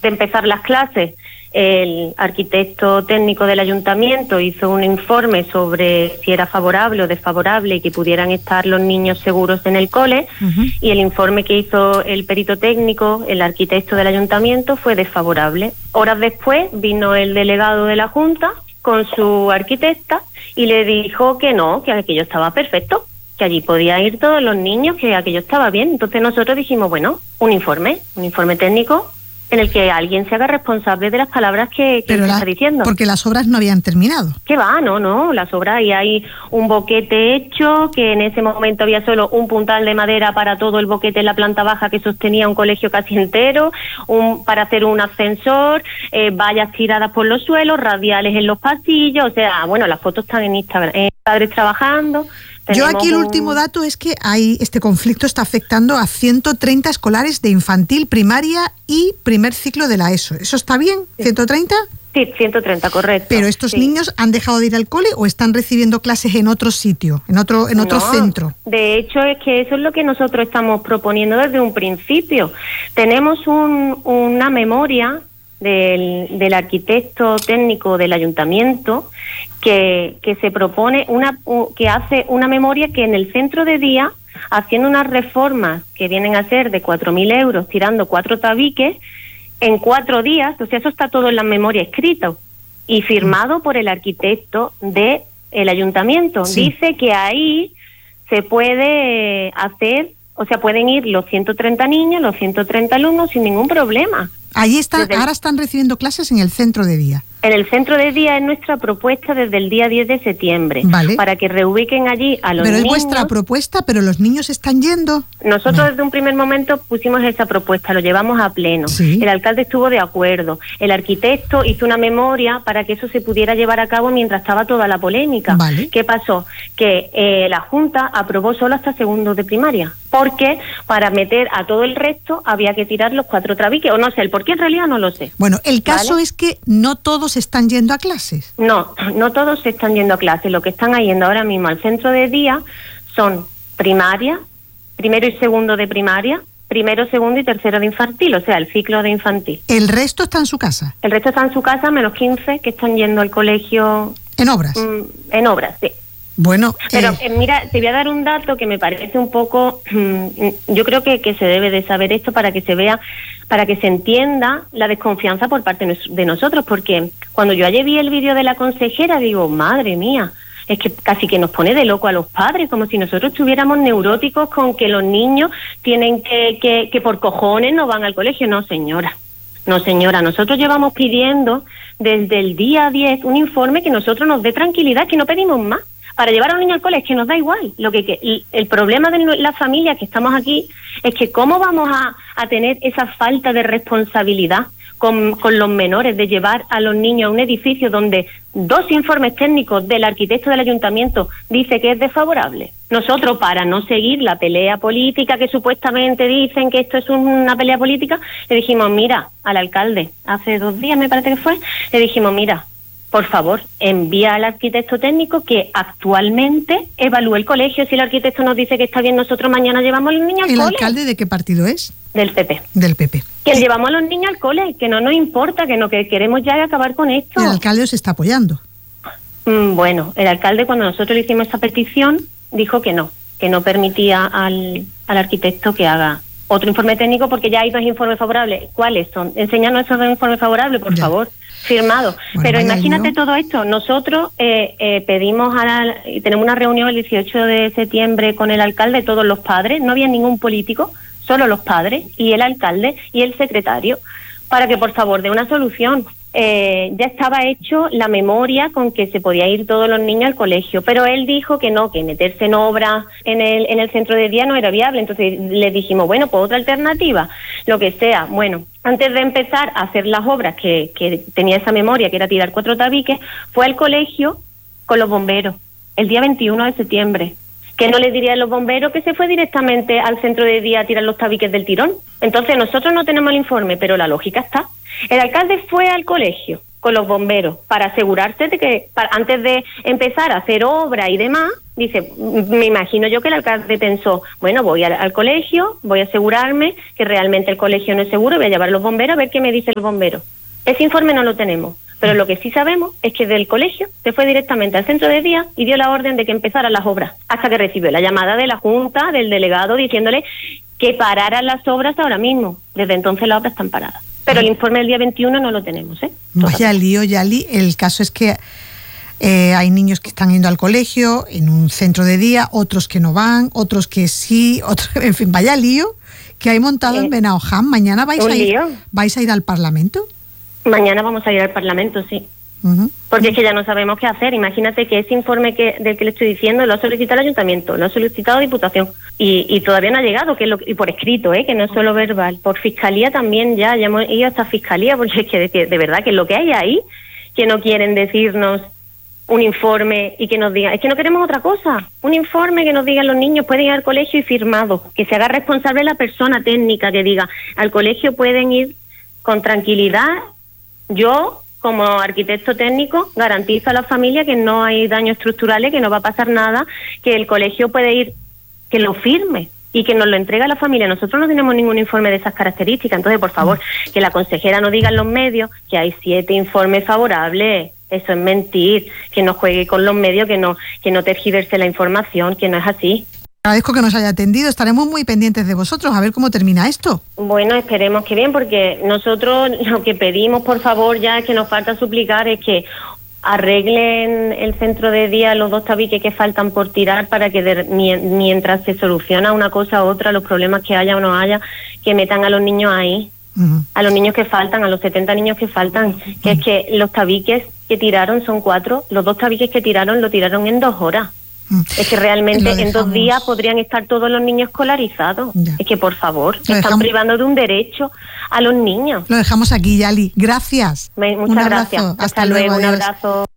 de empezar las clases, el arquitecto técnico del ayuntamiento hizo un informe sobre si era favorable o desfavorable y que pudieran estar los niños seguros en el cole, y el informe que hizo el perito técnico, el arquitecto del ayuntamiento, fue desfavorable. Horas después vino el delegado de la Junta con su arquitecta y le dijo que no, que aquello estaba perfecto, que allí podían ir todos los niños, que aquello estaba bien. Entonces nosotros dijimos, bueno, un informe técnico en el que alguien se haga responsable de las palabras que está diciendo. Porque las obras no habían terminado. ¿Qué va? No, las obras, y hay un boquete hecho, que en ese momento había solo un puntal de madera para todo el boquete en la planta baja que sostenía un colegio casi entero, para hacer un ascensor, vallas tiradas por los suelos, radiales en los pasillos, o sea, bueno, las fotos están en Instagram, padres trabajando. Yo aquí el último dato es que este conflicto está afectando a 130 escolares de infantil, primaria y primer ciclo de la ESO. ¿Eso está bien? ¿130? Sí, 130, correcto. ¿Pero estos niños han dejado de ir al cole o están recibiendo clases en otro sitio, en otro centro? De hecho, es que eso es lo que nosotros estamos proponiendo desde un principio. Tenemos una memoria del arquitecto técnico del ayuntamiento que se propone que hace una memoria que en el centro de día, haciendo unas reformas que vienen a ser de 4.000 euros, tirando 4 tabiques, en 4 días, o sea, eso está todo en la memoria escrito y firmado por el arquitecto del ayuntamiento. Sí. Dice que ahí se puede hacer, o sea, pueden ir los 130 niños, los 130 alumnos sin ningún problema. Ahí están, ahora están recibiendo clases en el centro de día. En el centro de día es nuestra propuesta desde el día 10 de septiembre, vale, para que reubiquen allí a los niños. Pero es vuestra propuesta, pero los niños están yendo. Nosotros desde un primer momento pusimos esa propuesta, lo llevamos a pleno. ¿Sí? El alcalde estuvo de acuerdo. El arquitecto hizo una memoria para que eso se pudiera llevar a cabo mientras estaba toda la polémica. Vale. ¿Qué pasó? Que la Junta aprobó solo hasta segundo de primaria, porque para meter a todo el resto había que tirar los 4 tabiques, o no sé, el por qué en realidad no lo sé. Bueno, el caso es que no todos están yendo a clases. No todos se están yendo a clases. Lo que están yendo ahora mismo al centro de día son primaria, primero y segundo de primaria, primero, segundo y tercero de infantil, o sea, el ciclo de infantil. ¿El resto está en su casa? El resto está en su casa, menos 15 que están yendo al colegio. ¿En obras? En obras, sí. Bueno, pero mira, te voy a dar un dato que me parece un poco, yo creo que se debe de saber esto para que se vea, para que se entienda la desconfianza por parte de nosotros, porque cuando yo ayer vi el vídeo de la consejera, digo, madre mía, es que casi que nos pone de loco a los padres, como si nosotros estuviéramos neuróticos con que los niños tienen que por cojones no van al colegio. No, señora, nosotros llevamos pidiendo desde el día 10 un informe que nosotros nos dé tranquilidad, que no pedimos más. Para llevar a un niño al cole es que nos da igual. El problema de la familia que estamos aquí es que cómo vamos a tener esa falta de responsabilidad con los menores de llevar a los niños a un edificio donde 2 informes técnicos del arquitecto del ayuntamiento dice que es desfavorable. Nosotros, para no seguir la pelea política que supuestamente dicen que esto es una pelea política, le dijimos, mira, al alcalde, hace 2 días me parece que fue, le dijimos, mira, por favor, envía al arquitecto técnico que actualmente evalúe el colegio. Si el arquitecto nos dice que está bien, nosotros mañana llevamos a los niños al cole. ¿El alcalde de qué partido es? Del PP. Del PP. Que llevamos a los niños al cole, que no nos importa, que queremos ya acabar con esto. ¿El alcalde os está apoyando? Bueno, el alcalde, cuando nosotros le hicimos esa petición, dijo que no permitía al arquitecto que haga otro informe técnico, porque ya hay 2 informes favorables. ¿Cuáles son? Enséñanos esos 2 informes favorables, por favor. Firmado. Bueno, pero imagínate todo esto. Nosotros pedimos tenemos una reunión el 18 de septiembre con el alcalde, todos los padres, no había ningún político, solo los padres y el alcalde y el secretario, para que por favor dé una solución. Ya estaba hecho la memoria con que se podía ir todos los niños al colegio, pero él dijo que no, que meterse en obras en el centro de día no era viable. Entonces le dijimos, bueno, pues otra alternativa, lo que sea. Bueno, antes de empezar a hacer las obras que tenía esa memoria, que era tirar 4 tabiques, fue al colegio con los bomberos el día 21 de septiembre. Que no le diría a los bomberos que se fue directamente al centro de día a tirar los tabiques del tirón. Entonces nosotros no tenemos el informe, pero la lógica está. El alcalde fue al colegio con los bomberos para asegurarse de que antes de empezar a hacer obra y demás, dice, me imagino yo que el alcalde pensó, bueno, voy al colegio, voy a asegurarme que realmente el colegio no es seguro, voy a llevar a los bomberos a ver qué me dice el bombero. Ese informe no lo tenemos, pero lo que sí sabemos es que del colegio se fue directamente al centro de día y dio la orden de que empezaran las obras, hasta que recibió la llamada de la Junta, del delegado, diciéndole que pararan las obras ahora mismo. Desde entonces las obras están paradas. Pero el informe del día 21 no lo tenemos, ¿eh? Vaya lío, Yali. El caso es que hay niños que están yendo al colegio en un centro de día, otros que no van, otros que sí, en fin, vaya lío que hay montado en Benahoján. ¿Mañana vais a ir al Parlamento? Mañana vamos a ir al Parlamento, sí. Porque es que ya no sabemos qué hacer. Imagínate que ese informe del que le estoy diciendo lo ha solicitado el Ayuntamiento, lo ha solicitado Diputación y todavía no ha llegado, y por escrito, que no es solo verbal. Por Fiscalía también ya hemos ido hasta Fiscalía, porque es que de verdad que lo que hay ahí, que no quieren decirnos un informe y que nos digan, es que no queremos otra cosa, un informe que nos digan los niños pueden ir al colegio y firmado, que se haga responsable la persona técnica, que diga, al colegio pueden ir con tranquilidad. Yo, como arquitecto técnico, garantizo a la familia que no hay daños estructurales, que no va a pasar nada, que el colegio puede ir, que lo firme y que nos lo entregue a la familia. Nosotros no tenemos ningún informe de esas características. Entonces, por favor, que la consejera nos diga en los medios que hay 7 informes favorables. Eso es mentir, que no juegue con los medios, que no tergiverse la información, que no es así. Agradezco que nos haya atendido, estaremos muy pendientes de vosotros, a ver cómo termina esto. Bueno, esperemos que bien, porque nosotros lo que pedimos, por favor, ya que nos falta suplicar, es que arreglen el centro de día, los 2 tabiques que faltan por tirar, para que mientras se soluciona una cosa u otra, los problemas que haya o no haya, que metan a los niños ahí, a los niños que faltan, a los 70 niños que faltan, que es que los tabiques que tiraron son 4, los 2 tabiques que tiraron lo tiraron en 2 horas. Es que realmente en 2 días podrían estar todos los niños escolarizados. Ya. Es que, por favor, están privando de un derecho a los niños. Lo dejamos aquí, Yali. Gracias. Muchas gracias. Hasta luego. Un abrazo.